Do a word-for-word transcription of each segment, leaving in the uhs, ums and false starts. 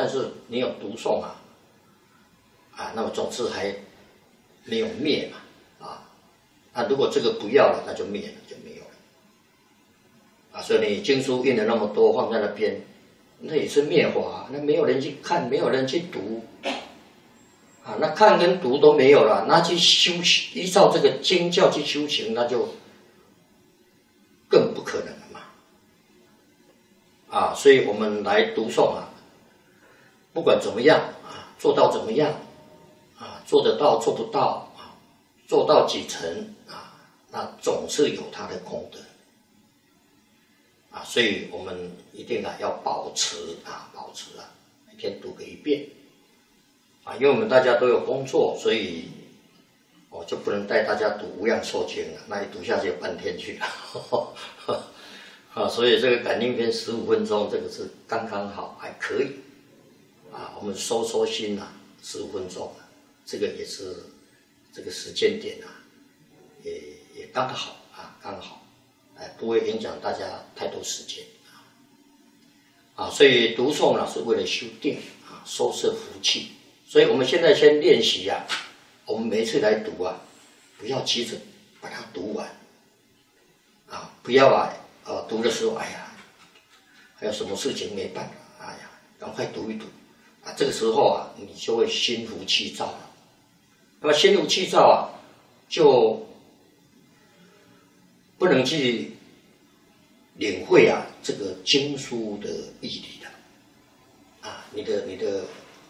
但是你有读诵啊，啊，那么总是还没有灭嘛，啊，那如果这个不要了，那就灭了，就没有了，啊，所以你经书印了那么多放在那边，那也是灭法，那没有人去看，没有人去读，啊，那看跟读都没有了，那去修行，依照这个经教去修行，那就更不可能了嘛，啊，所以我们来读诵啊，不管怎么样啊，做到怎么样啊，做得到做不到啊，做到几成啊，那总是有它的功德啊，所以我们一定啊要保持啊，保持啊，每天读个一遍啊，因为我们大家都有工作，所以我就不能带大家读《无量寿经》了，那一读下去有半天去了啊，所以这个感应篇十五分钟，这个是刚刚好，还可以啊，我们收收心啊，十五分钟啊，这个也是这个时间点啊，也也刚好啊，刚好。哎，不会影响大家太多时间啊，所以读诵呢是为了修定啊，收摄福气。所以我们现在先练习啊，我们每一次来读啊，不要急着把它读完啊，不要啊，呃，读的时候，哎呀，还有什么事情没办法，哎呀，赶快读一读啊，这个时候啊，你就会心浮气躁了。那么心浮气躁啊，就不能去领会啊这个经书的义理了，啊，你的你的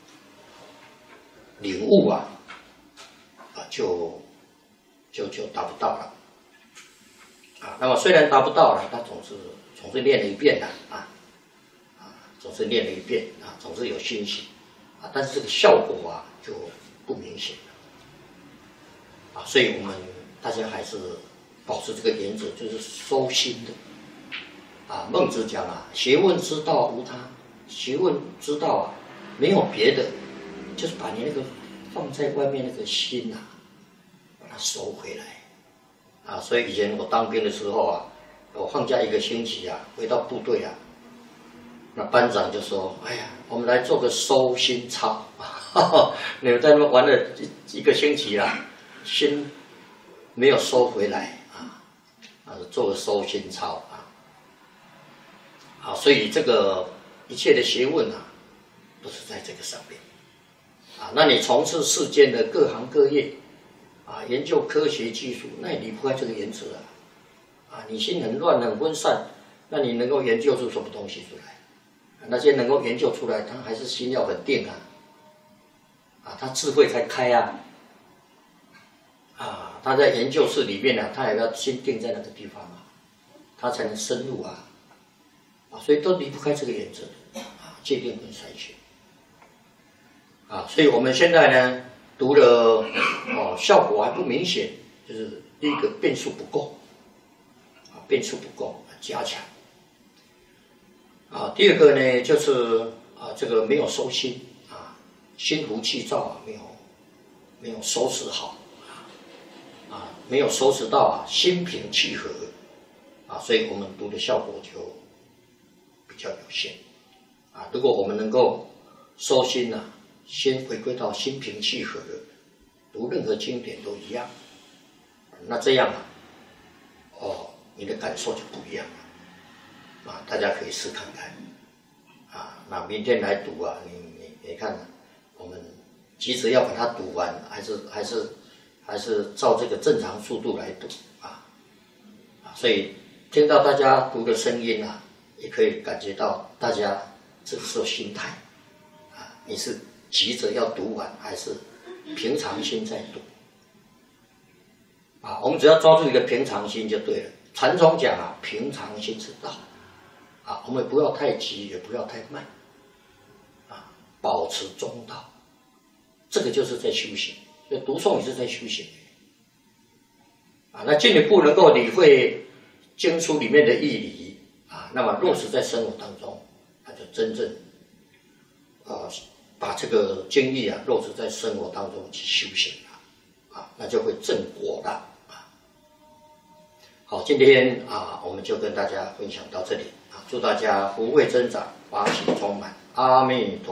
领悟啊，啊就就就达不到了，啊，那么虽然达不到了，他总是总是念了一遍的啊，啊，总是念了一遍啊，总是有欣喜啊，但是这个效果啊就不明显了，啊，所以我们大家还是保持这个原则，就是收心的。啊，孟子讲啊，学问之道无他，学问之道啊，没有别的，就是把你那个放在外面那个心啊，把它收回来。啊，所以以前我当兵的时候啊，我放假一个星期啊，回到部队啊，那班长就说：“哎呀，我们来做个收心操，你们在那玩了一一个星期啦，心没有收回来。”啊，做个收心操啊，啊，所以这个一切的学问啊，都是在这个上面啊。那你从事世间的各行各业啊，研究科学技术，那也离不开这个原则啊。啊，你心很乱很分散，那你能够研究出什么东西出来？啊、那些能够研究出来，他还是心要很定啊，啊，他智慧才开啊。啊，他在研究室里面呢、啊，他也要心定在那个地方啊，他才能深入啊，啊，所以都离不开这个原则啊，界定跟筛选啊，所以我们现在呢读了哦，效果还不明显，就是第一个变数不够啊，变数不够，加强啊，第二个呢就是啊，这个没有收心啊，心浮气躁啊，没有没有收拾好。啊，没有收拾到啊，心平气和啊，所以我们读的效果就比较有限啊。如果我们能够收心啊，先回归到心平气和的，读任何经典都一样，那这样啊，哦，你的感受就不一样了啊。大家可以试看看啊。那明天来读啊，你你你看，我们急着要把它读完，还是还是。还是照这个正常速度来读啊，啊，所以听到大家读的声音啊，也可以感觉到大家这个时候心态啊，你是急着要读完，还是平常心在读啊？我们只要抓住一个平常心就对了。禅宗讲啊，平常心是道啊，我们不要太急，也不要太慢啊，保持中道，这个就是在修行。所以读诵也是在修行啊，那进一步能够理会经书里面的义理啊，那么落实在生活当中，那就真正啊把这个经义啊落实在生活当中去修行了啊，那就会正果了啊。好，今天啊我们就跟大家分享到这里啊，祝大家福慧增长，法喜充满，阿弥陀佛。